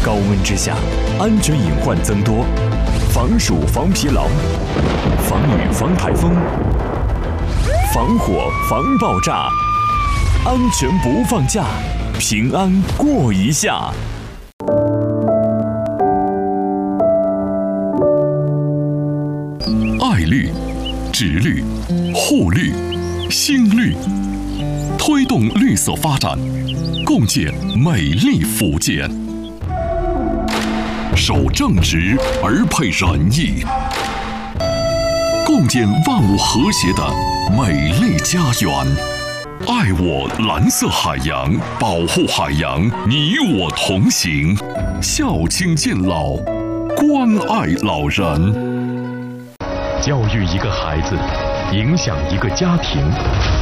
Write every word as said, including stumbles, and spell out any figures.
高温之下，安全隐患增多，防暑防疲劳，防雨防台风，防火防爆炸，安全不放假，平安过一下。 爱绿、植绿、护绿、新绿，推动绿色发展，共建美丽福建。守正直而配仁义，共建万物和谐的美丽家园。爱我蓝色海洋，保护海洋，你我同行。孝亲健老，关爱老人。 教育一个孩子，影响一个家庭，